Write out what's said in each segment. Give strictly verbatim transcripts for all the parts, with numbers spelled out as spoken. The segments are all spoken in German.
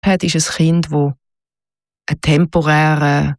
hat, ist ein Kind, das eine temporäre,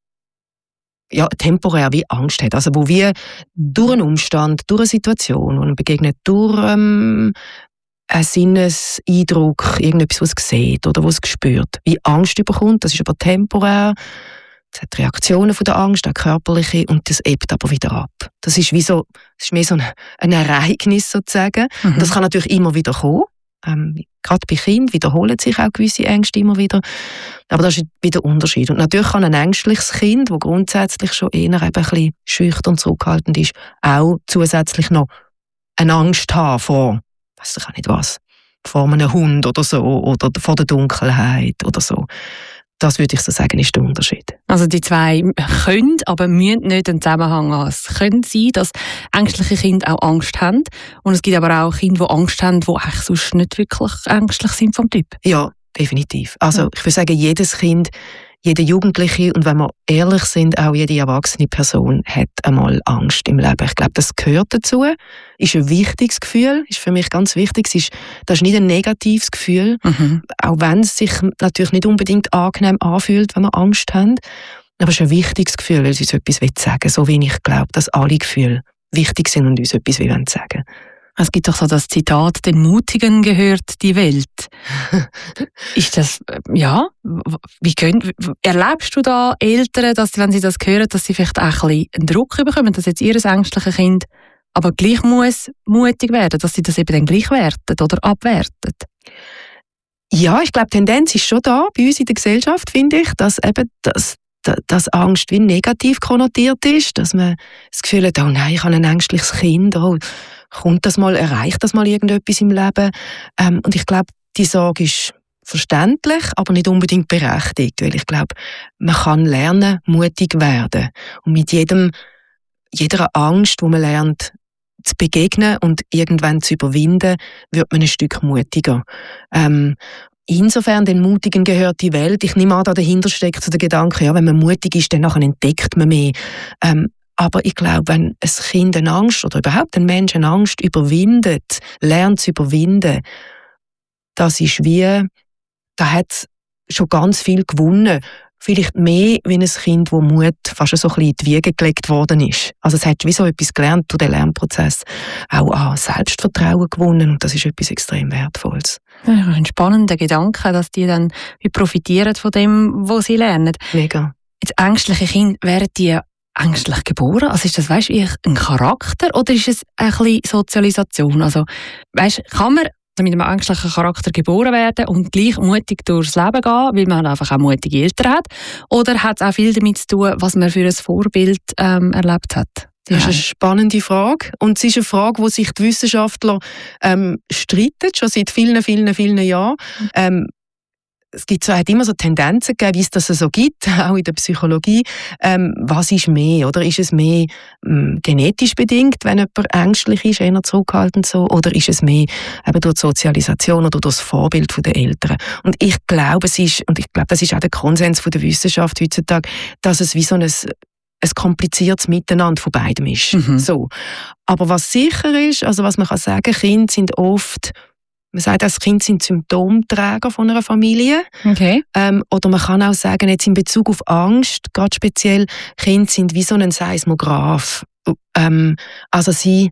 ja, temporär wie Angst hat. Also wo wie durch einen Umstand, durch eine Situation, wo man begegnet, durch ähm, einen Sinneseindruck, irgendetwas, was es sieht oder was es spürt, wie Angst überkommt. Das ist aber temporär. Es hat Reaktionen von der Angst, auch körperliche, und das ebbt aber wieder ab. Das ist wie so, das ist mehr so ein, ein Ereignis sozusagen. Mhm. Und das kann natürlich immer wieder kommen. Ähm, gerade bei Kindern wiederholen sich auch gewisse Ängste immer wieder. Aber das ist wieder ein Unterschied. Und natürlich kann ein ängstliches Kind, das grundsätzlich schon eher eben ein bisschen schüchtern zurückhaltend ist, auch zusätzlich noch eine Angst haben vor, weiss ich auch nicht was, vor einem Hund oder so, oder vor der Dunkelheit oder so. Das würde ich so sagen, ist der Unterschied. Also die zwei können, aber müssen nicht einen Zusammenhang haben. Es könnte sein, dass ängstliche Kinder auch Angst haben. Und es gibt aber auch Kinder, die Angst haben, die eigentlich sonst nicht wirklich ängstlich sind vom Typ. Ja, definitiv. Also ich würde sagen, jedes Kind, jede Jugendliche und wenn wir ehrlich sind, auch jede erwachsene Person hat einmal Angst im Leben. Ich glaube, das gehört dazu. Ist ein wichtiges Gefühl, ist für mich ganz wichtig. Es ist, das ist nicht ein negatives Gefühl, mhm. auch wenn es sich natürlich nicht unbedingt angenehm anfühlt, wenn wir Angst haben. Aber es ist ein wichtiges Gefühl, weil es uns etwas sagen will. So wie ich glaube, dass alle Gefühle wichtig sind und uns etwas sagen wollen. Es gibt doch so das Zitat, den Mutigen gehört die Welt. Ist das, ja, wie könnt, erlebst du da Eltern, dass, wenn sie das hören, dass sie vielleicht auch ein bisschen einen Druck bekommen, dass jetzt ihr ängstliches Kind aber gleich muss mutig werden, dass sie das eben dann gleich werten oder abwerten? Ja, ich glaube, die Tendenz ist schon da, bei uns in der Gesellschaft, finde ich, dass eben das dass Angst wie negativ konnotiert ist, dass man das Gefühl hat, oh nein, ich habe ein ängstliches Kind, oh, kommt das mal, erreicht das mal irgendetwas im Leben? Ähm, und ich glaube, die Sorge ist verständlich, aber nicht unbedingt berechtigt, weil ich glaube, man kann lernen, mutig werden. Und mit jedem, jeder Angst, die man lernt, zu begegnen und irgendwann zu überwinden, wird man ein Stück mutiger. Ähm, Insofern den Mutigen gehört die Welt. Ich nehme an, da dahinter steckt so der Gedanke, ja, wenn man mutig ist, dann nachher entdeckt man mehr. Ähm, aber ich glaube, wenn ein Kind eine Angst oder überhaupt ein Mensch eine Angst überwindet, lernt zu überwinden, das ist wie, da hat schon ganz viel gewonnen. Vielleicht mehr wie ein Kind, wo Mut fast so ein bisschen in die Wiege gelegt worden ist. Also es hat wie so etwas gelernt durch den Lernprozess. Auch an Selbstvertrauen gewonnen und das ist etwas extrem Wertvolles. Ja, ein spannender Gedanke, dass die dann profitieren von dem, was sie lernen. Mega. Jetzt ängstliche Kinder, werden die ängstlich geboren? Also ist das, weißt du, ein Charakter oder ist es ein bisschen Sozialisation? Also, weißt, kann man mit einem ängstlichen Charakter geboren werden und gleich mutig durchs Leben gehen, weil man einfach auch mutige Eltern hat? Oder hat es auch viel damit zu tun, was man für ein Vorbild ähm, erlebt hat? Das ist eine spannende Frage. Und es ist eine Frage, wo sich die Wissenschaftler ähm, streiten, schon seit vielen, vielen, vielen Jahren. Ähm, es gibt so, hat immer so Tendenzen gegeben, wie es das so gibt, auch in der Psychologie. Ähm, was ist mehr? Oder ist es mehr ähm, genetisch bedingt, wenn jemand ängstlich ist, eher zurückhaltend so? Oder ist es mehr eben durch die Sozialisation oder durch das Vorbild der Eltern? Und ich glaube, es ist, und ich glaube, das ist auch der Konsens der Wissenschaft heutzutage, dass es wie so ein ein kompliziertes Miteinander von beidem ist. Mhm. So. Aber was sicher ist, also was man kann sagen, Kinder sind oft, man sagt, das Kind sind Symptomträger von einer Familie. Okay. Ähm, oder man kann auch sagen, jetzt in Bezug auf Angst, gerade speziell, Kinder sind wie so ein Seismograph. Ähm, also sie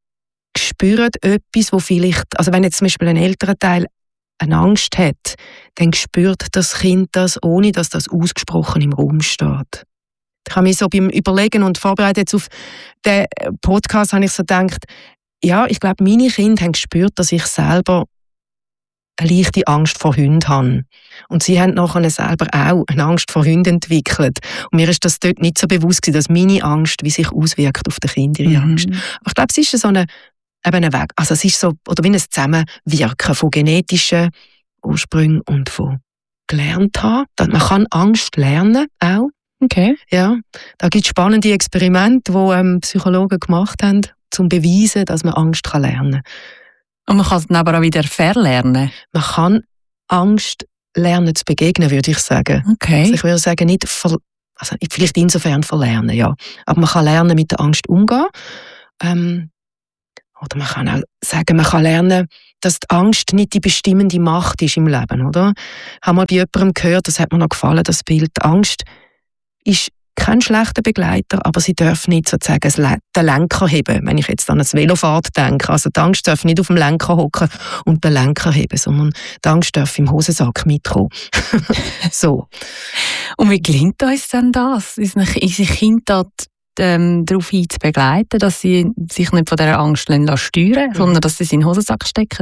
spüren etwas, wo vielleicht, also wenn jetzt zum Beispiel ein älterer Teil eine Angst hat, dann spürt das Kind das, ohne dass das ausgesprochen im Raum steht. Ich habe mich so beim Überlegen und Vorbereiten jetzt auf den Podcast habe ich so gedacht, ja, ich glaube, meine Kinder haben gespürt, dass ich selber eine leichte Angst vor Hunden habe. Und sie haben nachher selber auch eine Angst vor Hunden entwickelt. Und mir ist das dort nicht so bewusst gewesen, dass meine Angst, wie sich auswirkt auf die Kinder, ihre mhm. Angst. Aber ich glaube, es ist so eine, eben ein Weg, also es ist so, oder wie ein Zusammenwirken von genetischen Ursprüngen und von gelernt haben. Man kann Angst lernen, auch. Okay. Ja, da gibt es spannende Experimente, die ähm, Psychologen gemacht haben, um zu beweisen, dass man Angst kann lernen kann. Und man kann es dann aber auch wieder verlernen? Man kann Angst lernen zu begegnen, würde ich sagen. Okay. Also ich würde sagen, nicht ver- also vielleicht insofern verlernen, ja. Aber man kann lernen, mit der Angst umzugehen. Ähm, Oder man kann auch sagen, man kann lernen, dass die Angst nicht die bestimmende Macht ist im Leben, oder? Ich habe mal bei jemandem gehört, das hat mir noch gefallen, das Bild, die Angst ist kein schlechter Begleiter, aber sie darf nicht sozusagen den Lenker heben. Wenn ich jetzt an eine Velofahrt denke, also die Angst darf nicht auf dem Lenker hocken und den Lenker heben, sondern die Angst darf im Hosensack mitkommen. So. Und wie gelingt uns denn das, unsere Kinder ähm, darauf hin zu begleiten, dass sie sich nicht von dieser Angst steuern lassen, mhm. sondern dass sie sie in den Hosensack stecken?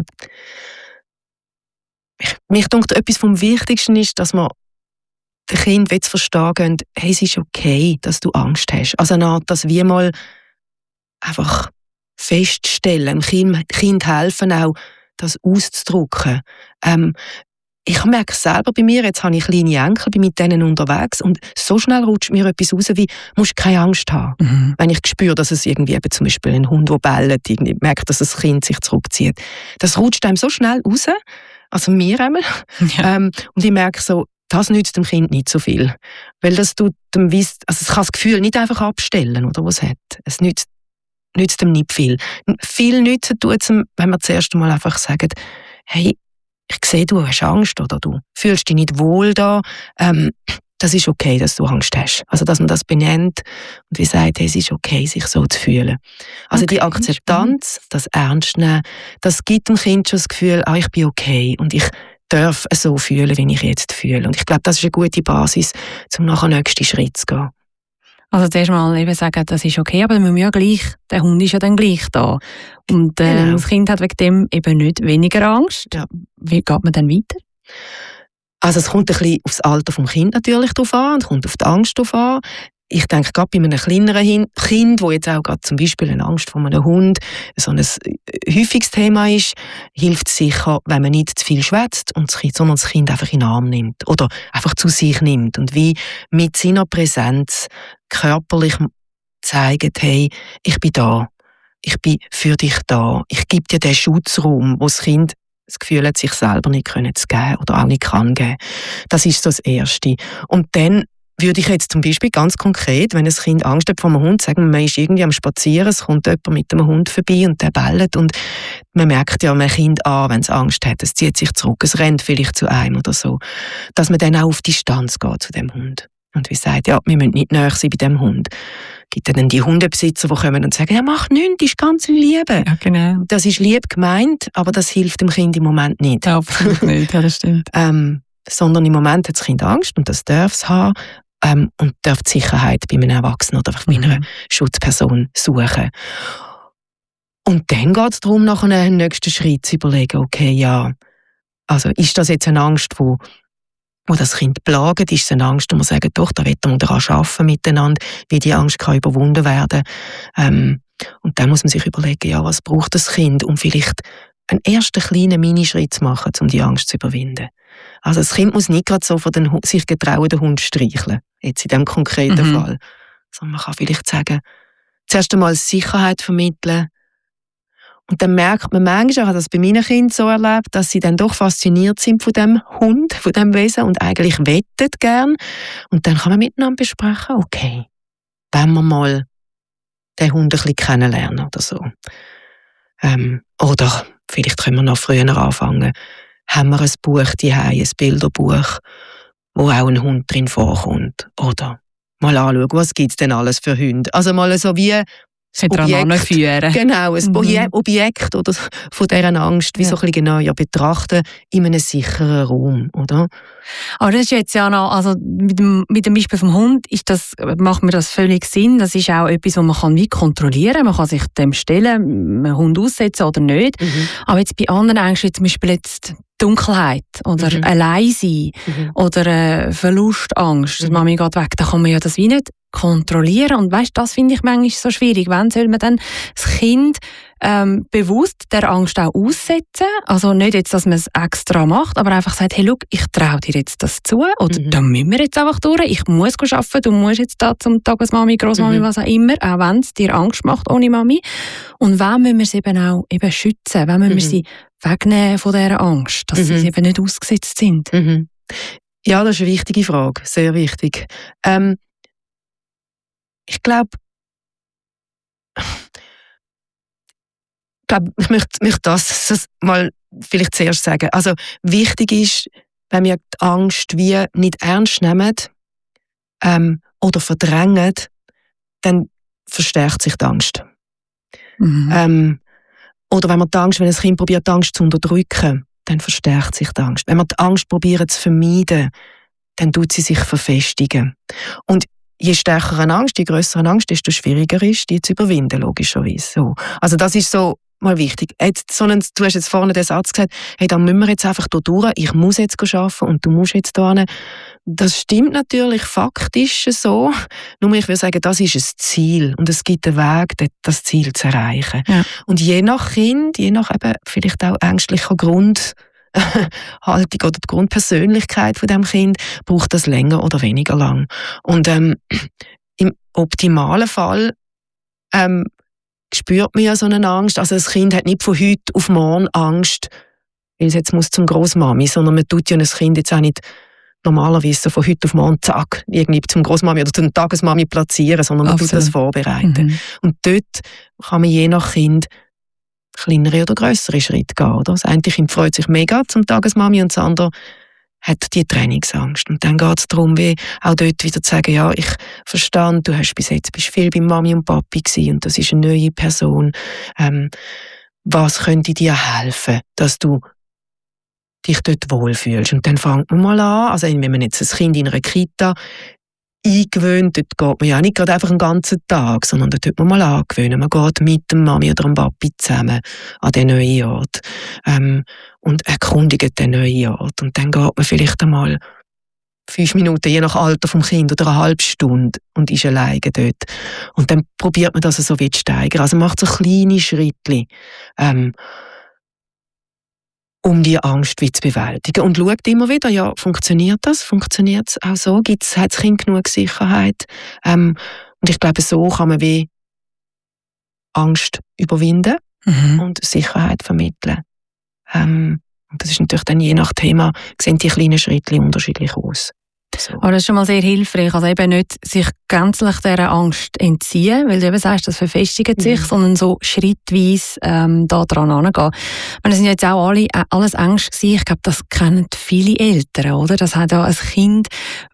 Ich, mich denkt, etwas vom Wichtigsten ist, dass man den Kindern zu verstehen gehen, hey, es ist okay, dass du Angst hast. Also eine Art, dass wir mal einfach feststellen, dem Kind, kind helfen auch, das auszudrücken. Ähm, ich merke selber bei mir, jetzt habe ich kleine Enkel, bin mit denen unterwegs und so schnell rutscht mir etwas raus wie, musst keine Angst haben. Mhm. Wenn ich spüre, dass es irgendwie eben zum Beispiel ein Hund, der bellt, irgendwie merke, dass das Kind sich zurückzieht. Das rutscht einem so schnell raus, also mir einmal. Ja. Ähm, und ich merke so, das nützt dem Kind nicht so viel. Weil das tut dem Wiss, also es kann das Gefühl nicht einfach abstellen, oder, was es hat. Es nützt, nützt dem nicht viel. Viel nützen tut es, wenn wir zuerst einmal einfach sagen, hey, ich sehe, du hast Angst, oder du fühlst dich nicht wohl da. Ähm, das ist okay, dass du Angst hast. Also, dass man das benennt und wie sagt, hey, es ist okay, sich so zu fühlen. Also, okay, die Akzeptanz, das Ernstnehmen, das gibt dem Kind schon das Gefühl, ah, ich bin okay und ich darf so fühlen, wie ich jetzt fühle. Und ich glaube, das ist eine gute Basis, um nachher den nächsten Schritt zu gehen. Also zuerst mal eben sagen, das ist okay, aber dann müssen wir ja gleich, der Hund ist ja dann gleich da. Und äh, genau. Das Kind hat wegen dem eben nicht weniger Angst. Ja. Wie geht man dann weiter? Also es kommt ein bisschen aufs Alter des Kindes natürlich drauf an und kommt auf die Angst drauf an. Ich denke, gerade bei einem kleineren Kind, wo jetzt auch gerade zum Beispiel eine Angst vor einem Hund so ein häufiges Thema ist, hilft es sicher, wenn man nicht zu viel schwätzt, und das Kind, sondern das Kind einfach in den Arm nimmt oder einfach zu sich nimmt und wie mit seiner Präsenz körperlich zeigt, hey, ich bin da, ich bin für dich da, ich gebe dir den Schutzraum, wo das Kind das Gefühl hat, sich selber nicht können zu geben oder auch nicht kann geben. Das ist so das Erste. Und dann würde ich jetzt zum Beispiel ganz konkret, wenn ein Kind Angst hat vor einem Hund, sagen, man ist irgendwie am Spazieren, es kommt jemand mit einem Hund vorbei und der bellt und man merkt ja einem Kind an, wenn es Angst hat, es zieht sich zurück, es rennt vielleicht zu einem oder so, dass man dann auch auf Distanz geht zu dem Hund und wie sagt, ja, wir müssen nicht näher sein bei dem Hund. Es gibt dann die Hundebesitzer, die kommen und sagen, ja, mach nichts, das ist ganz Liebe. Ja, genau. Das ist lieb gemeint, aber das hilft dem Kind im Moment nicht. Ja, absolut nicht, ja, das stimmt. ähm, sondern im Moment hat das Kind Angst und das darf es haben. Ähm, und darf die Sicherheit bei einem Erwachsenen oder bei einer mhm. Schutzperson suchen. Und dann geht es darum, nach einem nächsten Schritt zu überlegen, okay, ja, also ist das jetzt eine Angst, wo, wo das Kind plagt? Ist es eine Angst, wo man sagt, doch, da wollen wir daran arbeiten miteinander, wie die Angst kann überwunden werden. Ähm, und dann muss man sich überlegen, ja, was braucht das Kind, um vielleicht einen ersten kleinen Minischritt zu machen, um die Angst zu überwinden. Also das Kind muss nicht gerade so von den, sich getrauen, den Hund streicheln, jetzt in diesem konkreten mhm. Fall. Sondern man kann vielleicht sagen, zuerst einmal Sicherheit vermitteln. Und dann merkt man manchmal, ich habe das bei meinen Kindern so erlebt, dass sie dann doch fasziniert sind von dem Hund, von dem Wesen und eigentlich wettet gern. Und dann kann man miteinander besprechen, okay, wenn wir mal den Hund ein bisschen kennenlernen oder so. Ähm, oder vielleicht können wir noch früher anfangen. Haben wir ein Buch daheim, ein Bilderbuch, wo auch ein Hund drin vorkommt. Oder mal anschauen, was gibt es denn alles für Hunde. Also mal so wie ein Objekt, genau, ein mhm. Objekt oder von dieser Angst, wie ja. so ein bisschen genauer betrachten in einem sicheren Raum, oder? Aber das ist jetzt ja noch, also mit dem, mit dem Beispiel vom Hund ist das, macht mir das völlig Sinn. Das ist auch etwas, was man kann wie kontrollieren kann. Man kann sich dem stellen, einen Hund aussetzen oder nicht. Mhm. Aber jetzt bei anderen Ängsten, zum Beispiel jetzt Dunkelheit oder mhm. Alleinsein mhm. oder äh, Verlustangst, mhm. Mami geht weg, da kann man ja das wie nicht kontrollieren. Und weißt, das finde ich manchmal so schwierig. Wann soll man dann das Kind ähm, bewusst der Angst auch aussetzen? Also nicht jetzt, dass man es extra macht, aber einfach sagt, hey, schau, ich traue dir jetzt das zu oder mhm. da müssen wir jetzt einfach durch. Ich muss arbeiten, du musst jetzt da zum Tagesmami, Großmami, mhm. was auch immer, auch wenn es dir Angst macht ohne Mami. Und wann müssen wir sie eben auch eben schützen? Wann müssen mhm. wir sie wegnehmen von dieser Angst, dass mhm. sie eben nicht ausgesetzt sind? Mhm. Ja, das ist eine wichtige Frage, sehr wichtig. Ähm, ich glaube, glaube, ich möchte, möchte das, das mal vielleicht zuerst sagen. Also wichtig ist, wenn wir die Angst wie nicht ernst nehmen ähm, oder verdrängen, dann verstärkt sich die Angst. Mhm. Ähm, oder wenn man die Angst, wenn ein Kind probiert, die Angst zu unterdrücken, dann verstärkt sich die Angst. Wenn man die Angst probiert zu vermeiden, dann tut sie sich verfestigen. Und je stärker eine Angst, je grösser eine Angst, desto schwieriger ist, die zu überwinden, logischerweise. So. Also das ist so mal wichtig. Jetzt, so einen, du hast jetzt vorne den Satz gesagt, hey, dann müssen wir jetzt einfach hier durch, ich muss jetzt arbeiten und du musst jetzt hier hin. Das stimmt natürlich faktisch so, nur ich würde sagen, das ist ein Ziel und es gibt einen Weg, das Ziel zu erreichen. Ja. Und je nach Kind, je nach eben vielleicht auch ängstlicher Grundhaltung oder die Grundpersönlichkeit von dem Kind, braucht das länger oder weniger lang. Und ähm, im optimalen Fall ähm, spürt man ja so eine Angst. Also das Kind hat nicht von heute auf morgen Angst, weil es jetzt muss zum Großmami, sondern man tut ja ein Kind jetzt auch nicht normalerweise so von heute auf morgen zack, irgendwie zum Großmami oder zum Tagesmami platzieren, sondern man Absolut. tut das vorbereiten. Mhm. Und dort kann man je nach Kind kleinere oder grössere Schritte gehen. Oder? Das eine Kind freut sich mega zum Tagesmami und das andere hat die Trainingsangst. Und dann geht es darum, wie auch dort wieder zu sagen, ja, ich verstand, du hast bis jetzt bist viel bei Mami und Papi gewesen und das ist eine neue Person. Ähm, was könnte dir helfen, dass du dich dort wohlfühlst? Und dann fängt man mal an, also wenn man jetzt ein Kind in einer Kita eingewöhnt, dort geht man ja nicht gerade einfach einen ganzen Tag, sondern dort tut man mal angewöhnen. Man geht mit dem Mami oder dem Papi zusammen an den neuen Ort ähm, und erkundigt den neuen Ort. Und dann geht man vielleicht einmal fünf Minuten, je nach Alter vom Kind, oder eine halbe Stunde und ist alleine dort. Und dann probiert man das so wie zu steigern. Also macht so kleine Schritte, ähm, um die Angst wie zu bewältigen. Und schaut immer wieder, ja, funktioniert das? Funktioniert es auch so? Gibt's, hat das Kind genug Sicherheit? Ähm, und ich glaube, so kann man wie Angst überwinden mhm. und Sicherheit vermitteln. Ähm, und das ist natürlich dann je nach Thema, sehen die kleinen Schritte unterschiedlich aus. So. Aber das ist schon mal sehr hilfreich, also eben nicht sich gänzlich dieser Angst entziehen, weil du eben sagst, das verfestigt sich, mhm. sondern so schrittweise ähm, da dran angehen. Das sind jetzt auch alle, äh, alles Ängste gewesen. Ich glaube, das kennen viele Eltern, oder? Das hat ja ein Kind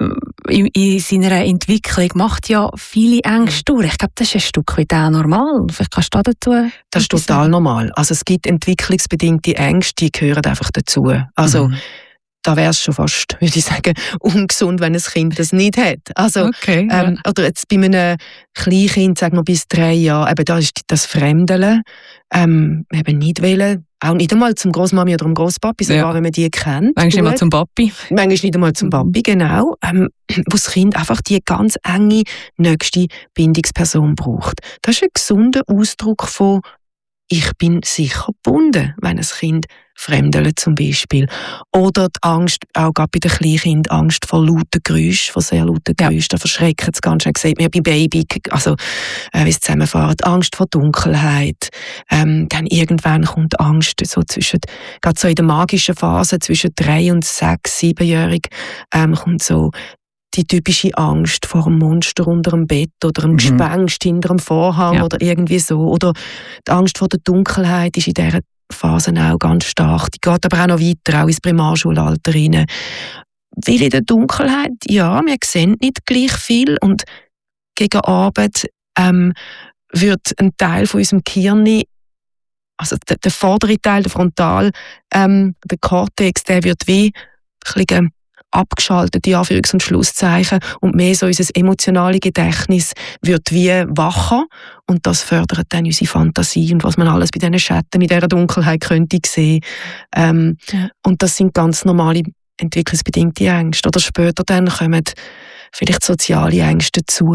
in, in seiner Entwicklung macht ja viele Ängste durch. Ich glaube, das ist ein Stück weit auch normal. Vielleicht kannst du da dazu... Das ist total normal. Also es gibt entwicklungsbedingte Ängste, die gehören einfach dazu. Also mhm. da wäre es schon fast, würde ich sagen, ungesund, wenn ein Kind das nicht hat. Also, okay, ähm, ja. Oder jetzt bei einem Kleinkind, sagen wir bis drei Jahre, eben da ist das Fremdeln, ähm, eben nicht wollen, auch nicht einmal zum Großmami oder zum Großpapi, sogar ja. wenn man die kennt. Manchmal nicht einmal zum Papi. Manchmal nicht einmal zum Papi, genau. Ähm, wo das Kind einfach die ganz enge, nächste Bindungsperson braucht. Das ist ein gesunder Ausdruck von ich bin sicher gebunden, wenn ein Kind fremdelt zum Beispiel. Oder die Angst, auch gerade bei den Kleinkindern, Angst vor lauten Geräuschen, vor sehr lauten Geräuschen, da verschreckt es ganz schön. Sieht man bei Baby, also äh, wie es zusammenfahren, Angst vor Dunkelheit. Ähm, dann irgendwann kommt Angst, so zwischen, gerade so in der magischen Phase, zwischen drei und sechs, siebenjährig, ähm, kommt so die typische Angst vor einem Monster unter dem Bett oder einem mhm. Gespenst hinter einem Vorhang ja. oder irgendwie so. Oder die Angst vor der Dunkelheit ist in dieser Phase auch ganz stark. Die geht aber auch noch weiter, auch ins Primarschulalter rein. Weil in der Dunkelheit, ja, wir sehen nicht gleich viel und gegen Abend ähm, wird ein Teil von unserem Gehirn, also der, der vordere Teil, der Frontal, ähm, der Cortex, der wird wie ein bisschen abgeschaltet, die Anführungs- und Schlusszeichen, und mehr so unser emotionales Gedächtnis wird wie wacher und das fördert dann unsere Fantasie und was man alles bei diesen Schatten, mit dieser Dunkelheit könnte sehen. Ähm, ja. Und das sind ganz normale entwicklungsbedingte Ängste. Oder später dann kommen vielleicht soziale Ängste dazu.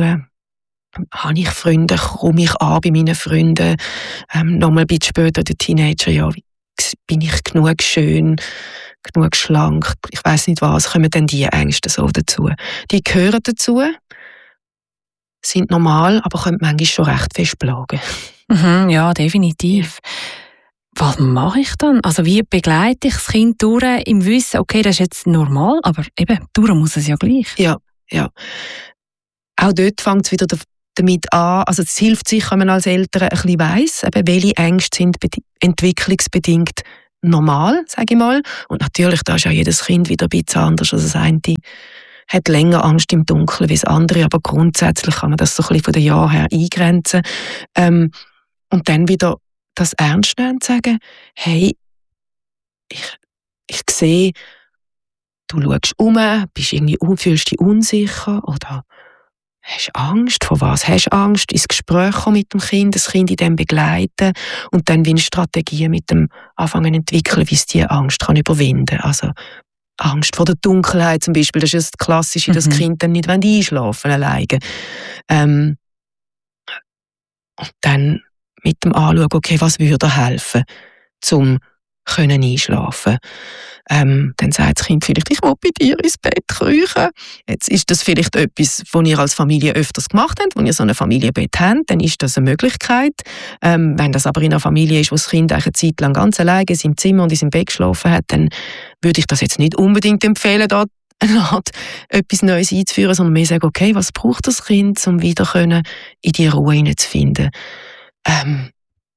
Habe ich Freunde, komme ich an bei meinen Freunden? Ähm, nochmal ein bisschen später, der Teenager, ja, bin ich genug schön? Genug schlank, ich weiss nicht was, kommen dann die Ängste so dazu. Die gehören dazu, sind normal, aber können manchmal schon recht fest plagen. Mhm, ja, definitiv. Was mache ich dann? Also wie begleite ich das Kind durch im Wissen, okay, das ist jetzt normal, aber eben, durch muss es ja gleich. Ja, ja. Auch dort fängt es wieder damit an, also es hilft sicher, wenn man als Eltern ein bisschen weiss, eben, welche Ängste sind entwicklungsbedingt normal, sage ich mal. Und natürlich, da ist ja jedes Kind wieder ein bisschen anders. Also das eine hat länger Angst im Dunkeln wie das andere, aber grundsätzlich kann man das so ein bisschen von den Jahren her eingrenzen. Ähm, und dann wieder das ernst nehmen und sagen, hey, ich, ich sehe, du schaust um, bist irgendwie, fühlst dich unsicher oder hast Angst. Vor was hast du Angst? Ins Gespräch kommen mit dem Kind, das Kind in dem begleiten und dann wie eine Strategie mit dem anfangen entwickeln, wie es diese Angst kann überwinden. Also Angst vor der Dunkelheit zum Beispiel, das ist das Klassische, mhm. dass das Kind dann nicht einschlafen alleine. Ähm, und dann mit dem Anschauen, okay, was würde helfen, zum können einschlafen. Ähm, dann sagt das Kind vielleicht, ich will bei dir ins Bett kriechen. Jetzt ist das vielleicht etwas, was ihr als Familie öfters gemacht habt, wenn ihr so ein Familienbett habt, dann ist das eine Möglichkeit. Ähm, wenn das aber in einer Familie ist, wo das Kind eine Zeit lang ganz alleine in seinem Zimmer und in seinem Bett geschlafen hat, dann würde ich das jetzt nicht unbedingt empfehlen, da eine Art etwas Neues einzuführen, sondern mehr sagen, okay, was braucht das Kind, um wieder können, in die Ruhe hineinzufinden? Ähm,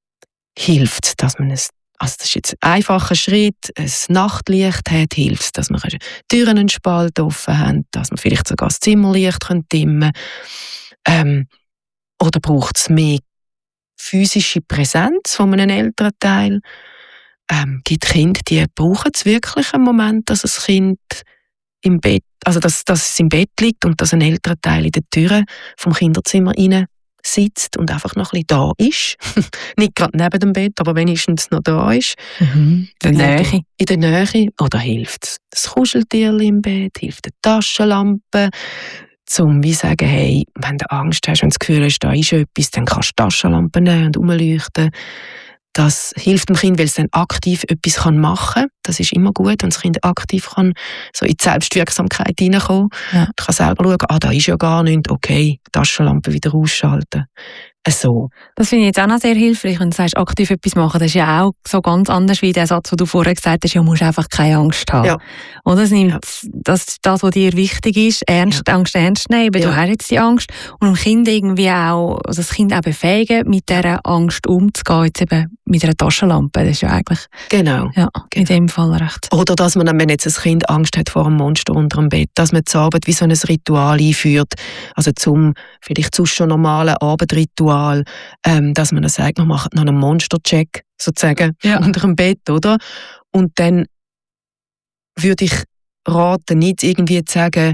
hilft, dass man es Also das ist jetzt ein einfacher Schritt, ein Nachtlicht hat, hilft es, dass wir Türen einen Spalt offen haben, dass wir vielleicht sogar das Zimmerlicht dimmen können. Ähm, oder braucht es mehr physische Präsenz von einem Elternteil? Ähm, gibt Kinder, die brauchen es wirklich einen Moment, dass das Kind im Bett, also dass, dass es im Bett liegt und dass ein Elternteil in der Tür vom Kinderzimmer rein sitzt und einfach noch ein bisschen da ist. Nicht gerade neben dem Bett, aber wenigstens noch da ist. Mhm. In der Nähe. In der Nähe. Oder hilft das Kuscheltierchen im Bett, hilft die Taschenlampe, um wie sagen, hey, wenn du Angst hast, wenn du das Gefühl hast, da ist etwas, dann kannst du die Taschenlampe nehmen und rumleuchten. Das hilft dem Kind, weil es dann aktiv etwas machen kann. Das ist immer gut, wenn das Kind aktiv kann, so in die Selbstwirksamkeit hineinkommen. Ja. Du kannst selber schauen, ah, da ist ja gar nichts, okay, die Taschenlampe wieder ausschalten. So. Das finde ich jetzt auch noch sehr hilfreich, wenn du sagst, aktiv etwas machen. Das ist ja auch so ganz anders wie der Satz, den du vorher gesagt hast, ja, du musst einfach keine Angst haben. Ja. Und das nimmt ja. das, das, was dir wichtig ist, ernst, ja. Angst ernst nehmen, weil ja. du hast jetzt die Angst. Und dem Kind irgendwie auch, also das Kind auch befähigen, mit dieser Angst umzugehen, jetzt eben mit einer Taschenlampe. Das ist ja eigentlich genau. Ja, genau. in dem Fall recht. Oder dass man, wenn jetzt ein Kind Angst hat vor einem Monster unter dem Bett, dass man zur Arbeit wie so ein Ritual einführt, also zum vielleicht zu schon normalen Abendritual, ähm, dass man dann sagt, man macht noch einen Monstercheck sozusagen ja. unter dem Bett, oder? Und dann würde ich raten, nicht irgendwie zu sagen,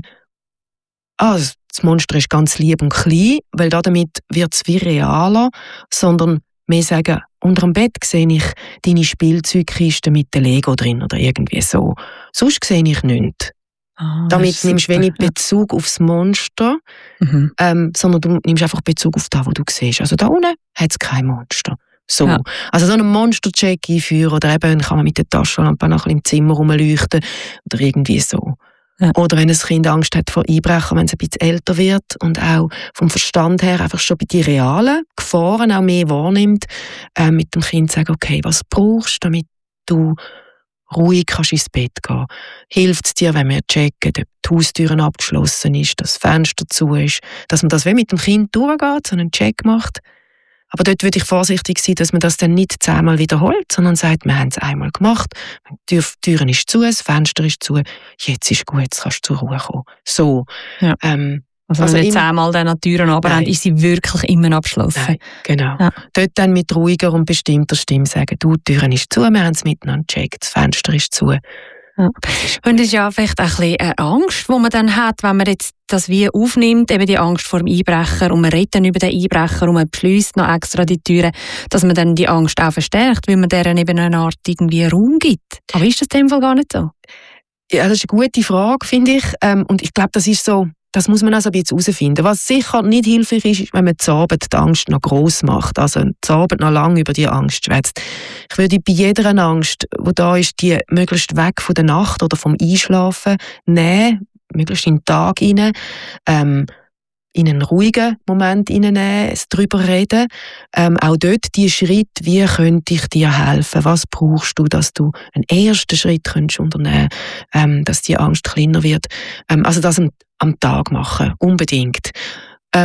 ah, das Monster ist ganz lieb und klein, weil damit wird es wie realer, sondern mehr sagen, unter dem Bett sehe ich deine Spielzeugkiste mit dem Lego drin oder irgendwie so. Sonst sehe ich nichts. Oh, damit nimmst du wenig Bezug ja. aufs Monster, mhm. ähm, sondern du nimmst einfach Bezug auf das, was du siehst. Also da unten hat es kein Monster. So. Ja. Also so einen Monster-Check einführen oder eben kann man mit der Taschenlampe noch ein bisschen im Zimmer rumleuchten oder irgendwie so. Ja. Oder wenn ein Kind Angst hat vor Einbrechen, wenn es ein bisschen älter wird und auch vom Verstand her einfach schon bei den realen Gefahren auch mehr wahrnimmt, äh, mit dem Kind sagen, okay, was brauchst du, damit du ruhig kannst ins Bett gehen. Hilft es dir, wenn wir checken, ob die Haustüre abgeschlossen ist, dass das Fenster zu ist, dass man das wie mit dem Kind durchgeht, so einen Check macht. Aber dort würde ich vorsichtig sein, dass man das dann nicht zehnmal wiederholt, sondern sagt, wir haben es einmal gemacht, die Tür ist zu, das Fenster ist zu, jetzt ist gut, jetzt kannst du zur Ruhe kommen. So. Ja. Ähm, Also, also wenn wir zehnmal dann an die Türen runterrennen, ist sie wirklich immer abgeschlossen. Nein, genau. Ja. Dort dann mit ruhiger und bestimmter Stimme sagen, du, die Türen ist zu, wir haben es miteinander gecheckt, das Fenster ist zu. Ja. Und das ist ja vielleicht ein bisschen eine Angst, die man dann hat, wenn man jetzt das wie aufnimmt, eben die Angst vor dem Einbrecher und man redet dann über den Einbrecher und man beschliesst noch extra die Türen, dass man dann die Angst auch verstärkt, weil man deren eben eine Art irgendwie Raum gibt. Aber ist das in dem Fall gar nicht so? Ja, das ist eine gute Frage, finde ich. Und ich glaube, das ist so, das muss man also ein bisschen herausfinden. Was sicher nicht hilfreich ist, ist, wenn man zur Abend die Angst noch gross macht, also zur Abend noch lange über die Angst schwätzt. Ich würde bei jeder Angst, die da ist, die möglichst weg von der Nacht oder vom Einschlafen nehmen, möglichst in den Tag hinein, ähm, in einen ruhigen Moment hineinnehmen, darüber reden. Ähm, auch dort die Schritt, wie könnte ich dir helfen? Was brauchst du, dass du einen ersten Schritt könntest unternehmen, ähm, dass die Angst kleiner wird? Ähm, also das am, am Tag machen, unbedingt. Ähm,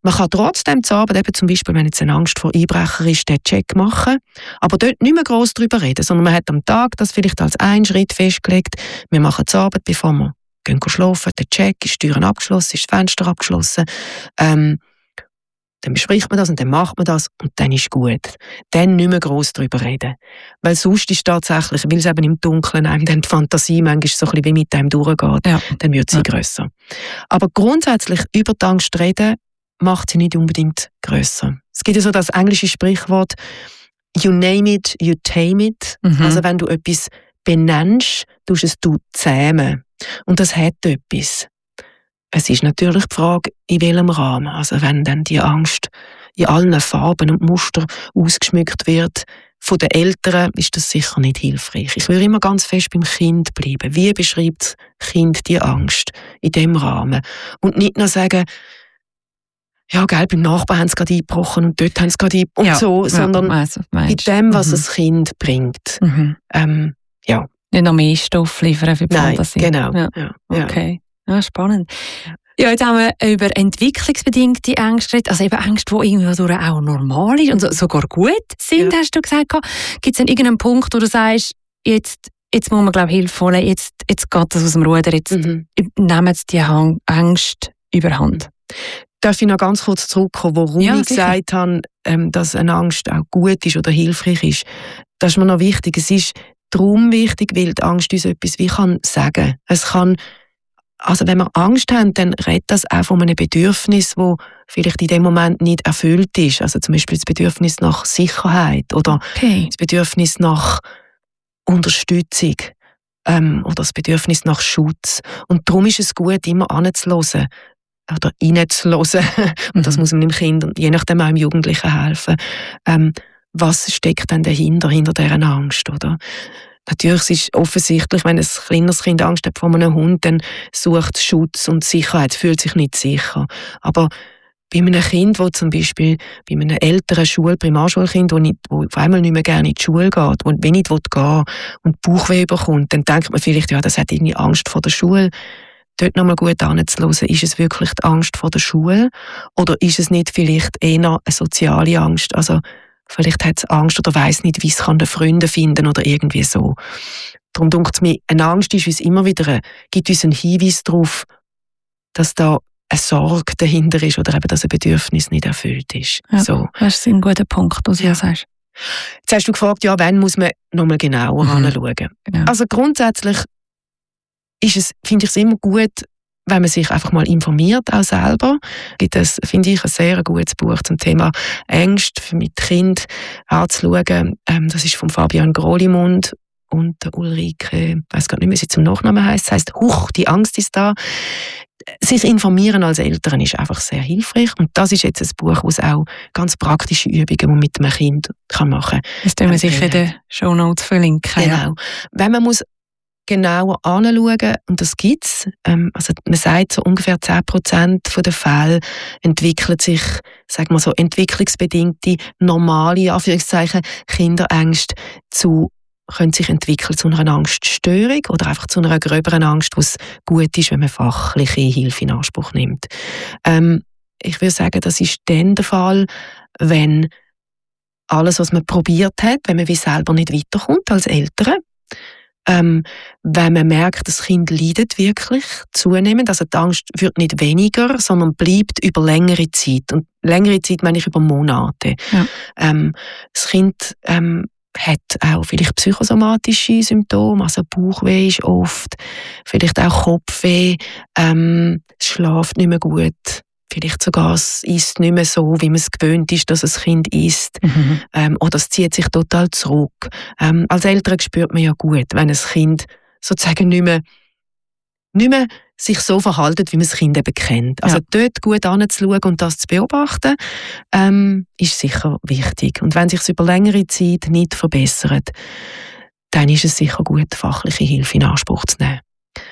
Man kann trotzdem zu Abend, eben zum Beispiel, wenn jetzt eine Angst vor Einbrecher ist, den Check machen, aber dort nicht mehr gross darüber reden, sondern man hat am Tag das vielleicht als einen Schritt festgelegt. Wir machen zu Abend, bevor wir gehen schlafen, der Check, ist die Tür abgeschlossen, ist das Fenster abgeschlossen. Ähm, dann bespricht man das und dann macht man das und dann ist gut. Dann nicht mehr gross darüber reden. Weil sonst ist tatsächlich, weil es eben im Dunkeln einem dann die Fantasie manchmal so ein bisschen wie mit einem durchgeht, ja. dann wird sie ja. grösser. Aber grundsätzlich über die Angst reden, macht sie nicht unbedingt grösser. Es gibt ja so das englische Sprichwort «You name it, you tame it». Mhm. Also wenn du etwas benennst, tust du es du zähmen. Und das hat etwas. Es ist natürlich die Frage, in welchem Rahmen. Also wenn dann die Angst in allen Farben und Mustern ausgeschmückt wird, von den Eltern ist das sicher nicht hilfreich. Ich will immer ganz fest beim Kind bleiben. Wie beschreibt das Kind die Angst in diesem Rahmen? Und nicht nur sagen, ja, gell, beim Nachbarn haben sie gerade eingebrochen und dort haben sie gerade eingebrochen und ja, so, sondern ja, weiss, in dem, was mhm. das Kind bringt. Mhm. Ähm, ja. Nicht noch mehr Stoff liefern für die Nein, Fantasie. Genau. Ja. Ja. Okay. Ja, spannend. Ja, jetzt haben wir über entwicklungsbedingte Ängste geredet, also eben Ängste, die irgendwie auch normal sind und so, sogar gut sind, ja. hast du gesagt. Gibt es denn irgendeinen Punkt, wo du sagst, jetzt, jetzt muss man, glaube ich, Hilfe holen, jetzt, jetzt geht das aus dem Ruder, jetzt mhm. nehmen die Ängste überhand? Darf ich noch ganz kurz zurückkommen, warum ja, ich sicher. gesagt habe, ähm, dass eine Angst auch gut ist oder hilfreich ist? Das ist mir noch wichtig. Es ist darum wichtig, weil die Angst uns etwas wie kann sagen. Es kann, also wenn wir Angst haben, dann redet das auch von einem Bedürfnis, das vielleicht in dem Moment nicht erfüllt ist. Also zum Beispiel das Bedürfnis nach Sicherheit oder okay. das Bedürfnis nach Unterstützung ähm, oder das Bedürfnis nach Schutz. Und darum ist es gut, immer anzuhören oder reinzuhören. Und das mhm. muss man dem Kind und je nachdem auch dem Jugendlichen helfen. Ähm, was steckt denn dahinter, hinter dieser Angst, oder? Natürlich ist es offensichtlich, wenn ein kleines Kind Angst hat vor einem Hund, dann sucht es Schutz und Sicherheit, fühlt sich nicht sicher. Aber bei einem Kind, das zum Beispiel bei einem älteren Schul-, Primarschulkind, das auf einmal nicht mehr gerne in die Schule geht, das wenig gehen will und Bauchweh bekommt, dann denkt man vielleicht, ja, das hat irgendwie Angst vor der Schule. Dort nochmal gut anzuhören, ist es wirklich die Angst vor der Schule oder ist es nicht vielleicht eher eine soziale Angst? Also vielleicht hat es Angst oder weiss nicht, wie es kann Freunde finden oder irgendwie so. Darum denke ich mir, eine Angst ist uns immer wieder, eine, gibt uns einen Hinweis darauf, dass da eine Sorge dahinter ist oder eben, dass ein Bedürfnis nicht erfüllt ist. Ja, so. Das ist ein guter Punkt, was du ja sagst. Jetzt hast du gefragt, ja, wann muss man nochmal genauer mhm. anschauen? Genau. Also grundsätzlich ist es, finde ich es immer gut, wenn man sich einfach mal informiert, auch selber. Gibt es, finde ich, ein sehr gutes Buch zum Thema Ängste mit Kind anzuschauen. Ähm, das ist von Fabian Grolimund und der Ulrike, ich weiss gar nicht mehr, wie sie zum Nachnamen heisst. Das heisst, Huch, die Angst ist da. Sich informieren als Eltern ist einfach sehr hilfreich. Und das ist jetzt ein Buch, wo es auch ganz praktische Übungen, die man mit einem Kind machen kann. Das tun wir sicher in den Shownotes verlinken. Genau. Ja. Wenn man muss genauer anschauen, und das gibt es. Ähm, also man sagt, so ungefähr zehn Prozent der Fälle entwickeln sich, sagen wir so, entwicklungsbedingte, normale, Anführungszeichen, Kinderängste zu, können sich entwickeln zu einer Angststörung oder einfach zu einer gröberen Angst, wo es gut ist, wenn man fachliche Hilfe in Anspruch nimmt. Ähm, ich würde sagen, das ist dann der Fall, wenn alles, was man probiert hat, wenn man wie selber nicht weiterkommt als Eltern, Ähm, wenn man merkt, das Kind leidet wirklich zunehmend, also die Angst wird nicht weniger, sondern bleibt über längere Zeit. Und längere Zeit meine ich über Monate. Ja. Ähm, das Kind ähm, hat auch vielleicht psychosomatische Symptome, also Bauchweh ist oft, vielleicht auch Kopfweh, ähm, es schläft nicht mehr gut. Vielleicht sogar, es isst nicht mehr so, wie man es gewöhnt ist, dass ein Kind isst. Mhm. Ähm, oder es zieht sich total zurück. Ähm, als Eltern spürt man ja gut, wenn ein Kind sozusagen nicht mehr, nicht mehr sich so verhalten, wie man das Kind eben kennt. Also ja. dort gut anzuschauen und das zu beobachten, ähm, ist sicher wichtig. Und wenn sich es über längere Zeit nicht verbessert, dann ist es sicher gut, fachliche Hilfe in Anspruch zu nehmen.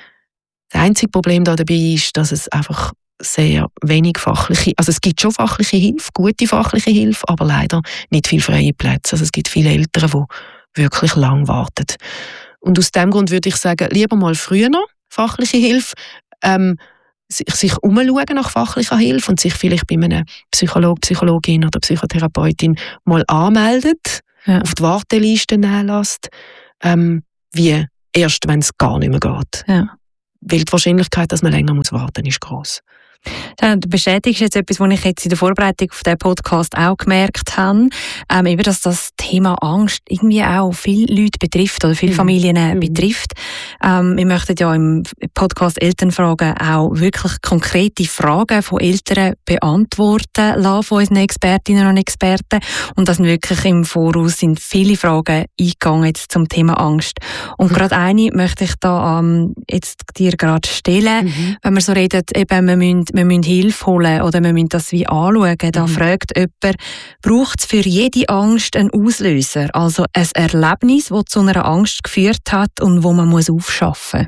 Das einzige Problem dabei ist, dass es einfach sehr wenig fachliche, also es gibt schon fachliche Hilfe, gute fachliche Hilfe, aber leider nicht viele freie Plätze. Also es gibt viele Eltern, die wirklich lang warten. Und aus dem Grund würde ich sagen, lieber mal früher noch fachliche Hilfe, ähm, sich, sich umschauen nach fachlicher Hilfe und sich vielleicht bei einem Psychologen, Psychologin oder Psychotherapeutin mal anmeldet, ja. auf die Warteliste nehmen lässt, ähm, wie erst, wenn es gar nicht mehr geht. Ja. Weil die Wahrscheinlichkeit, dass man länger muss warten muss, ist gross. Ja, du bestätigst jetzt etwas, was ich jetzt in der Vorbereitung auf diesen Podcast auch gemerkt habe, ähm, eben, dass das Thema Angst irgendwie auch viele Leute betrifft oder viele mhm. Familien mhm. betrifft. Ähm, wir möchten ja im Podcast Elternfragen auch wirklich konkrete Fragen von Eltern beantworten lassen, von unseren Expertinnen und Experten. Und das sind wirklich im Voraus sind viele Fragen eingegangen jetzt zum Thema Angst. Und mhm. gerade eine möchte ich da ähm, jetzt dir gerade stellen, mhm. wenn wir so reden, eben, wir müssen wir müssen Hilfe holen oder wir müssen das wie anschauen. Da mhm. fragt jemand, braucht es für jede Angst einen Auslöser? Also ein Erlebnis, das zu einer Angst geführt hat und wo man muss aufschaffen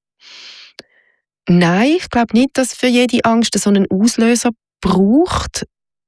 muss? Nein, ich glaube nicht, dass für jede Angst so einen Auslöser braucht.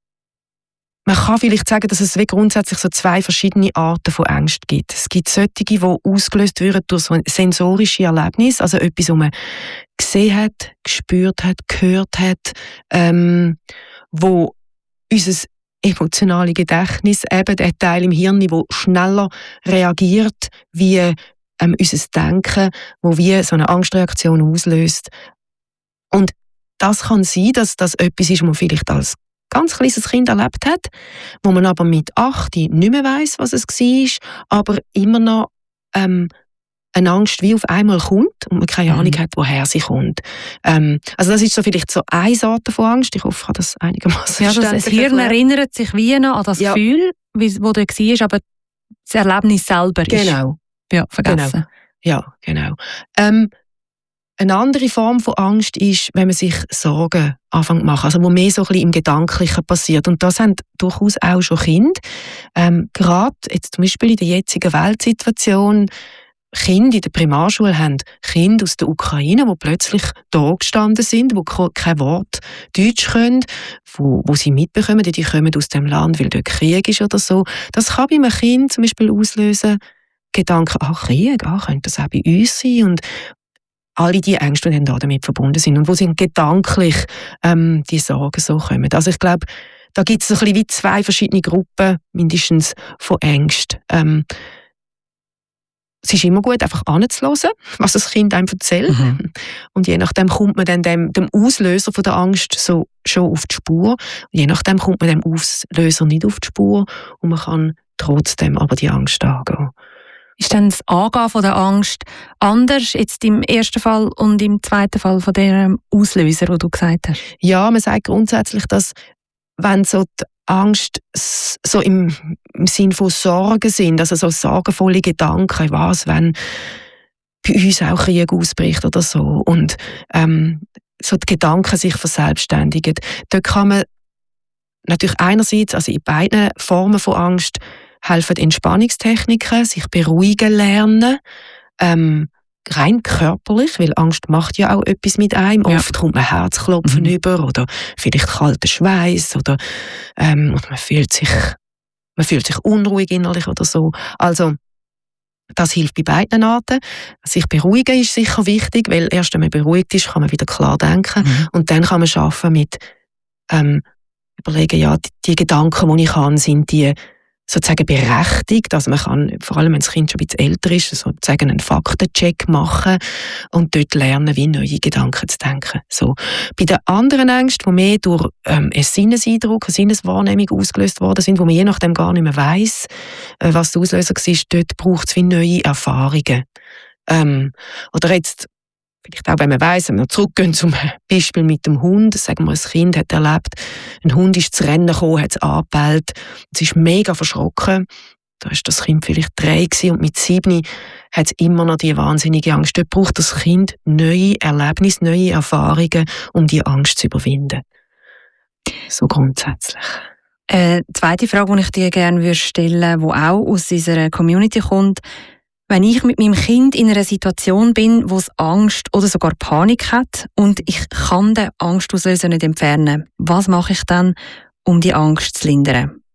Man kann vielleicht sagen, dass es grundsätzlich so zwei verschiedene Arten von Ängsten gibt. Es gibt solche, die ausgelöst werden durch so sensorische Erlebnisse, also etwas, was man gesehen hat, gespürt hat, gehört hat, ähm, wo unser emotionales Gedächtnis, eben der Teil im Hirn, der schneller reagiert wie ähm, unser Denken, wo wie so eine Angstreaktion auslöst. Und das kann sein, dass das etwas ist, was man vielleicht als ganz kleines Kind erlebt hat, wo man aber mit acht nicht mehr weiss, was es war, aber immer noch ähm, eine Angst wie auf einmal kommt und man keine Ahnung hat, woher sie kommt. Ähm, also das ist so vielleicht so eine Sorte von Angst. Ich hoffe, ich habe das einigermaßen ja, das Hirn erinnert sich wie noch an das ja. Gefühl, wie, wo du war, aber das Erlebnis selber ist genau. ja, vergessen. Genau. Ja, genau. Ähm, Eine andere Form von Angst ist, wenn man sich Sorgen anfängt zu machen, also wo mehr so ein bisschen im Gedanklichen passiert. Und das haben durchaus auch schon Kinder. Ähm, gerade jetzt zum Beispiel in der jetzigen Weltsituation, Kinder in der Primarschule haben Kinder aus der Ukraine, die plötzlich da gestanden sind, die kein Wort Deutsch können, wo, wo sie mitbekommen, die kommen aus dem Land, weil dort Krieg ist oder so. Das kann bei einem Kind zum Beispiel auslösen, Gedanken, ach Krieg, ach, könnte das auch bei uns sein? Und alle die Ängste, die dann damit verbunden sind und wo sie gedanklich ähm, die Sorgen so kommen. Also ich glaube, da gibt es so ein bisschen wie zwei verschiedene Gruppen, mindestens, von Ängsten. Ähm, es ist immer gut, einfach anzuhören, was das Kind einem erzählt. Mhm. Und je nachdem kommt man dann dem, dem Auslöser von der Angst so schon auf die Spur. Und je nachdem kommt man dem Auslöser nicht auf die Spur und man kann trotzdem aber die Angst angehen. Ist dann das Angehen von der Angst anders jetzt im ersten Fall und im zweiten Fall von dem Auslöser, den du gesagt hast? Ja, man sagt grundsätzlich, dass wenn so die Angst so im, im Sinn von Sorgen sind, also so sorgenvolle Gedanken, was, wenn bei uns auch Krieg ausbricht oder so und ähm, so die Gedanken sich verselbstständigen, dort kann man natürlich einerseits, also in beiden Formen von Angst, helfen Entspannungstechniken, sich beruhigen lernen, ähm, rein körperlich, weil Angst macht ja auch etwas mit einem. Ja. Oft kommt man Herzklopfen mhm. über oder vielleicht kalter Schweiß oder ähm, man fühlt sich man fühlt sich unruhig innerlich oder so. Also das hilft bei beiden Arten. Sich beruhigen ist sicher wichtig, weil erst wenn man beruhigt ist, kann man wieder klar denken mhm. und dann kann man schaffen mit ähm, überlegen, ja, die, die Gedanken, die ich habe, sind die sozusagen berechtigt, also man kann, vor allem wenn das Kind schon ein bisschen älter ist, sozusagen einen Faktencheck machen und dort lernen, wie neue Gedanken zu denken. So. Bei den anderen Ängsten, die mehr durch ähm, einen Sinneseindruck, eine Sinneswahrnehmung ausgelöst worden sind, wo man je nachdem gar nicht mehr weiss, äh, was der Auslöser war, dort braucht es wie neue Erfahrungen. Ähm, oder jetzt vielleicht auch, wenn man weiss, wenn wir zurückgehen zum Beispiel mit dem Hund, sagen wir, ein Kind hat erlebt, ein Hund ist zu Rennen gekommen, hat es angebellt, es ist mega verschrocken, da war das Kind vielleicht drei gewesen, und mit sieben hat es immer noch die wahnsinnige Angst. Dort braucht das Kind neue Erlebnisse, neue Erfahrungen, um die Angst zu überwinden. So grundsätzlich. Eine zweite Frage, die ich dir gerne stellen würde, die auch aus unserer Community kommt: Wenn ich mit meinem Kind in einer Situation bin, wo es Angst oder sogar Panik hat und ich kann den Angstauslöser nicht entfernen, was mache ich dann, um die Angst zu lindern?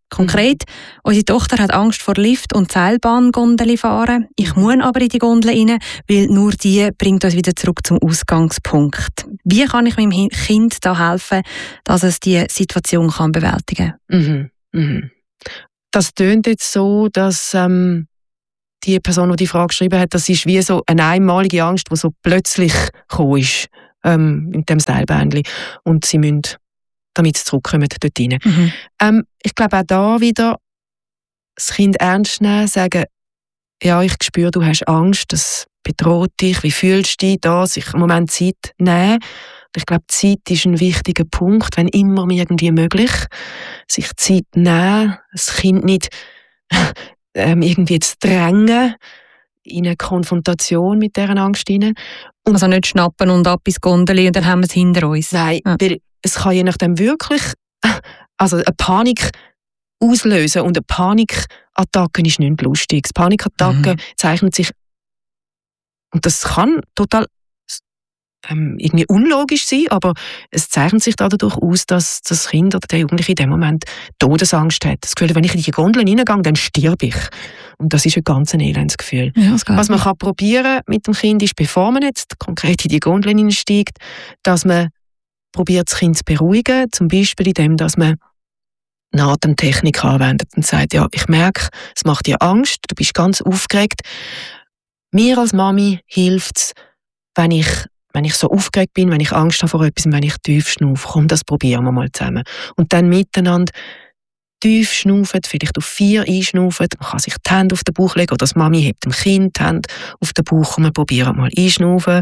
Konkret, mhm. unsere Tochter hat Angst vor Lift- und Seilbahngondeli fahren. Ich muss aber in die Gondel rein, weil nur die bringt uns wieder zurück zum Ausgangspunkt. Wie kann ich meinem Kind da helfen, dass es diese Situation kann bewältigen kann? Mhm. Mhm. Das tönt jetzt so, dass ähm, die Person, die die Frage geschrieben hat, das ist wie so eine einmalige Angst, die so plötzlich gekommen ist ähm, mit dem Seilbändchen. Und sie müssen, damit sie zurückkommen, dort rein. Mhm. Ähm, ich glaube auch da wieder, das Kind ernst nehmen, sagen, ja, ich spüre, du hast Angst, das bedroht dich, wie fühlst du dich da, sich einen Moment Zeit nehmen. Ich glaube, Zeit ist ein wichtiger Punkt, wenn immer irgendwie möglich, sich Zeit nehmen, das Kind nicht ähm, irgendwie zu drängen in eine Konfrontation mit dieser Angst hinein. Und also nicht schnappen und ab ins Gondeli und dann haben wir es hinter uns. Nein, ja. Weil es kann je nachdem wirklich also eine Panik auslösen und eine Panikattacke ist nicht lustig. Panikattacken mhm. zeichnet sich und das kann total ähm, irgendwie unlogisch sein, aber es zeichnet sich dadurch aus, dass das Kind oder der Jugendliche in dem Moment Todesangst hat. Das Gefühl, wenn ich in die Gondel hineingehe, dann sterbe ich. Und das ist ein ganz elendes Gefühl. Ja, was man kann probieren mit dem Kind ist, bevor man jetzt konkret in die Gondel hineinsteigt, dass man probiert, das Kind zu beruhigen, zum Beispiel indem, dass man eine Atemtechnik anwendet und sagt, ja, ich merke, es macht dir Angst, du bist ganz aufgeregt. Mir als Mami hilft es, wenn ich, wenn ich so aufgeregt bin, wenn ich Angst habe vor etwas, wenn ich tief schnaufe. Komm, das probieren wir mal zusammen. Und dann miteinander tief schnaufen, vielleicht auf vier einschnaufen. Man kann sich die Hände auf den Bauch legen oder das Mami hebt dem Kind die Hände auf den Bauch und wir probieren mal einschnaufen.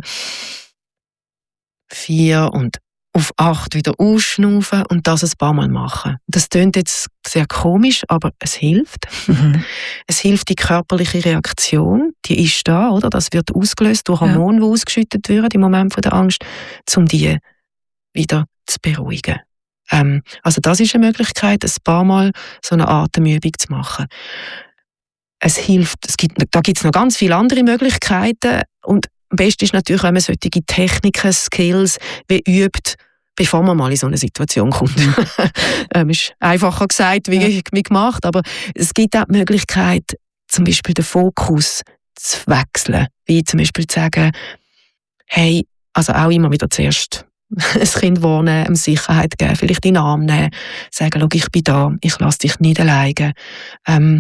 Vier und auf acht wieder ausschnaufen und das ein paar Mal machen. Das klingt jetzt sehr komisch, aber es hilft. Mhm. Es hilft die körperliche Reaktion, die ist da, oder? Das wird ausgelöst durch Hormone, ja. die ausgeschüttet werden im Moment der Angst, um die wieder zu beruhigen. Ähm, also das ist eine Möglichkeit, ein paar Mal so eine Atemübung zu machen. Es hilft, es gibt, da gibt es noch ganz viele andere Möglichkeiten und am besten ist natürlich, wenn man solche Techniken, Skills wie übt, bevor man mal in so eine Situation kommt. ähm, ist einfacher gesagt wie, ja. wie gemacht, aber es gibt auch die Möglichkeit, zum Beispiel den Fokus zu wechseln. Wie zum Beispiel zu sagen, hey, also auch immer wieder zuerst ein Kind warnen, ihm Sicherheit geben, vielleicht in den Arm nehmen, sagen, schau, ich bin da, ich lasse dich nicht alleine. Ähm,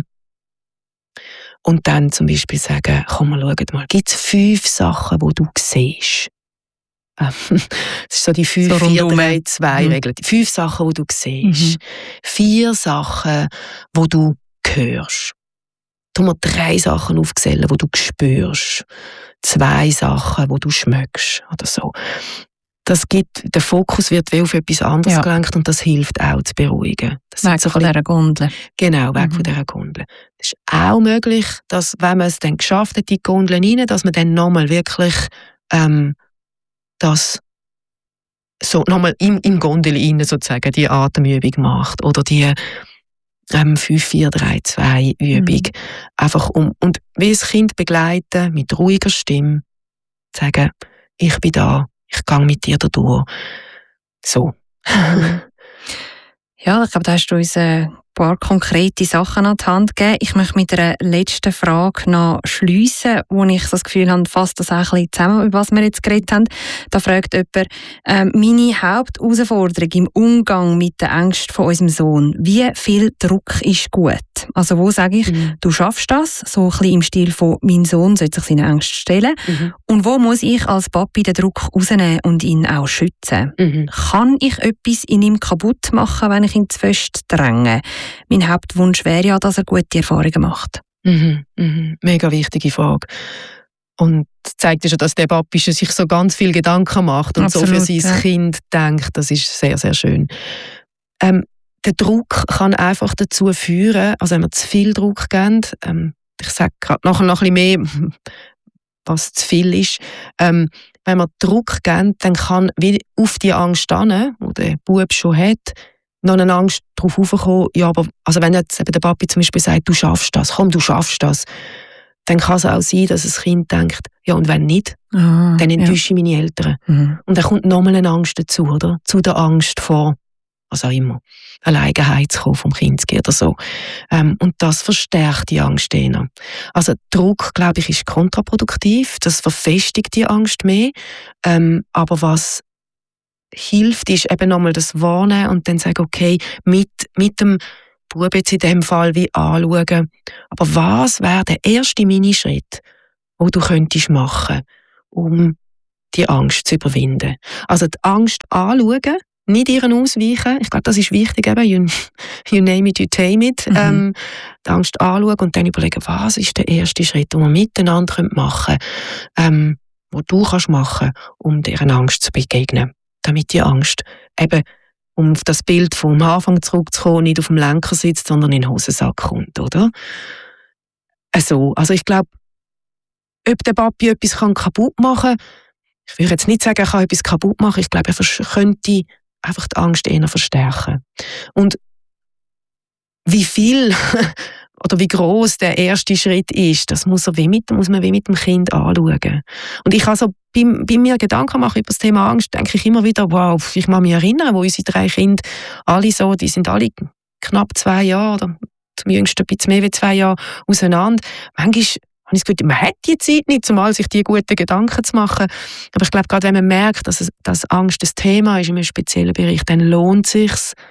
Und dann zum Beispiel sagen, komm mal, schau mal, gibt es fünf Sachen, die du siehst? Das ist so die fünf vier drei zwei Regel. Die fünf Sachen, die du siehst. Mhm. Vier Sachen, die du hörst. Tu mal drei Sachen aufzählen, die du spürst. Zwei Sachen, die du schmeckst. Oder so. Das gibt, der Fokus wird wie auf etwas anderes ja. gelenkt und das hilft auch zu beruhigen. Das weg so von dieser Gondel. Genau, weg mhm. von dieser Gondel. Es ist auch möglich, dass, wenn man es dann geschafft hat, in die Gondel rein, dass man dann nochmal wirklich ähm, das so nochmal im, im Gondel rein sozusagen die Atemübung macht oder die ähm, fünf vier drei zwei Übung. Mhm. Einfach um, und wie das Kind begleiten, mit ruhiger Stimme, sagen, ich bin da. Ich gehe mit dir da durch. So. Ja, ich glaube, da hast du uns ein paar konkrete Sachen an die Hand gegeben. Ich möchte mit einer letzten Frage noch schliessen, wo ich so das Gefühl habe, fasst das auch ein bisschen zusammen, über was wir jetzt geredet haben. Da fragt jemand, ähm, meine Hauptausforderung im Umgang mit den Ängsten von unserem Sohn. Wie viel Druck ist gut? Also wo sage ich, mhm. du schaffst das, so ein bisschen im Stil von, mein Sohn sollte sich seine Ängste stellen. Mhm. Und wo muss ich als Papi den Druck rausnehmen und ihn auch schützen? Mhm. Kann ich etwas in ihm kaputt machen, wenn ich ihn zu fest dränge? Mein Hauptwunsch wäre ja, dass er gute Erfahrungen macht. Mhm, mhm. Mega wichtige Frage. Und das zeigt ja schon, dass der Papi sich so ganz viel Gedanken macht und Absolut, so für sein ja. Kind denkt. Das ist sehr, sehr schön. Ähm, der Druck kann einfach dazu führen, also wenn wir zu viel Druck geben, ähm, ich sage gerade nachher noch ein bisschen mehr, was zu viel ist, ähm, wenn wir Druck geben, dann kann wie auf die Angst hin, die der Bub schon hat, noch eine Angst darauf aufkommen, ja, aber also wenn jetzt eben der Papi zum Beispiel sagt, du schaffst das, komm, du schaffst das, dann kann es auch sein, dass das Kind denkt, ja, und wenn nicht, ah, dann enttäusche ich ja. meine Eltern. Mhm. Und dann kommt nochmal eine Angst dazu, oder? Zu der Angst vor, was auch immer, alleine heimzukommen vom Kinski oder so. Ähm, und das verstärkt die Angst eher. Also Druck, glaube ich, ist kontraproduktiv, das verfestigt die Angst mehr, ähm, aber was hilft, ist eben nochmal das Wahrnehmen und dann sagen, okay, mit, mit dem Bub jetzt in dem Fall wie anschauen, aber was wäre der erste Minischritt, den du könntest machen, um die Angst zu überwinden. Also die Angst anschauen, nicht ihren ausweichen. Ich glaube, das ist wichtig, eben, you, you name it, you tame it. Mhm. Ähm, die Angst anschauen und dann überlegen, was ist der erste Schritt, den wir miteinander machen können, ähm, den du kannst machen, um dieser Angst zu begegnen. Damit die Angst eben, um auf das Bild vom Anfang zurückzukommen, nicht auf dem Lenker sitzt, sondern in den Hosensack kommt, oder? Also, also ich glaube, ob der Papi etwas kann kaputt machen kann, ich würde jetzt nicht sagen, er kann etwas kaputt machen, ich glaube, er könnte einfach die Angst eher verstärken. Und wie viel oder wie groß der erste Schritt ist, das muss, er wie mit, muss man wie mit dem Kind anschauen. Und ich kann so bei, bei mir Gedanken machen über das Thema Angst, denke ich immer wieder, wow, ich kann mich erinnern, wo unsere drei Kinder alle so, die sind alle knapp zwei Jahre oder zum jüngsten ein bisschen mehr als zwei Jahre auseinander. Manchmal habe ich das Gefühl, man hat die Zeit nicht, um sich die guten Gedanken zu machen. Aber ich glaube, gerade wenn man merkt, dass, es, dass Angst das Thema ist in einem speziellen Bereich, dann lohnt es sich,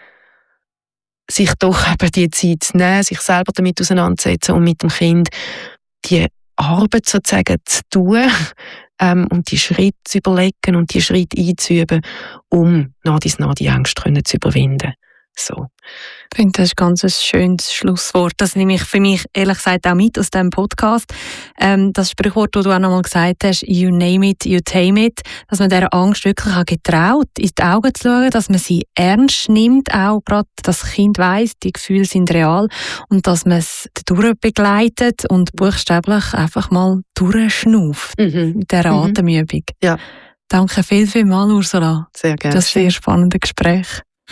sich doch eben die Zeit zu nehmen, sich selber damit auseinanderzusetzen und mit dem Kind die Arbeit sozusagen zu tun ähm, und die Schritte zu überlegen und die Schritte einzuüben, um nach dies nach die Angst zu überwinden. So. Ich finde, das ist ein ganz schönes Schlusswort. Das nehme ich für mich ehrlich gesagt auch mit aus diesem Podcast. Ähm, das Sprichwort, das du auch noch mal gesagt hast, you name it, you tame it, dass man dieser Angst wirklich auch getraut, in die Augen zu schauen, dass man sie ernst nimmt, auch gerade das Kind weiss, die Gefühle sind real und dass man es dadurch begleitet und buchstäblich einfach mal durchschnauft mhm. mit dieser mhm. Atemübung. Ja. Danke viel, viel mal, Ursula. Sehr gerne. Das sehr spannende Gespräch.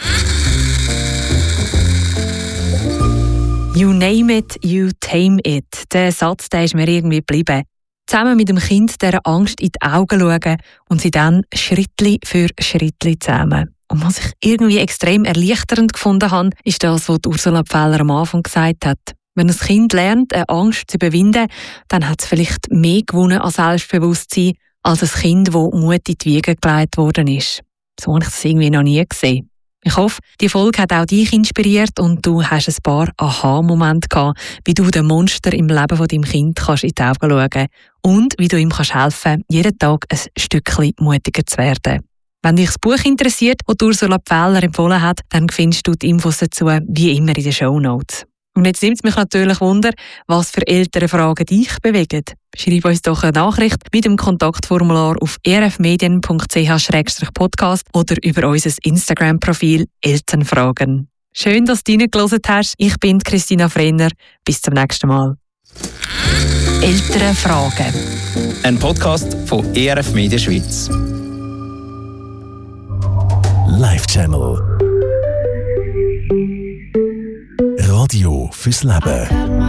You name it, you tame it. Der Satz, der ist mir irgendwie geblieben. Zusammen mit dem Kind dieser Angst in die Augen schauen und sie dann Schrittli für Schrittli zusammen. Und was ich irgendwie extrem erleichternd gefunden habe, ist das, was Ursula Pfähler am Anfang gesagt hat. Wenn ein Kind lernt, eine Angst zu überwinden, dann hat es vielleicht mehr gewonnen an Selbstbewusstsein als ein Kind, das Mut in die Wiege gelegt worden ist. So habe ich das irgendwie noch nie gesehen. Ich hoffe, die Folge hat auch dich inspiriert und du hast ein paar Aha-Momente gehabt, wie du dem Monster im Leben von deinem Kind kannst in die Augen schauen kannst und wie du ihm kannst helfen, jeden Tag ein Stückchen mutiger zu werden. Wenn dich das Buch interessiert, das Ursula Pfähler empfohlen hat, dann findest du die Infos dazu wie immer in den Shownotes. Und jetzt nimmt es mich natürlich Wunder, was für Elternfragen dich bewegen. Schreib uns doch eine Nachricht mit dem Kontaktformular auf e r f medien punkt c h slash podcast oder über unser Instagram-Profil Elternfragen. Schön, dass du reingehört hast. Ich bin Christina Frenner. Bis zum nächsten Mal. Elternfragen. Ein Podcast von E R F Media Schweiz. Live Channel. Radio fürs Leben.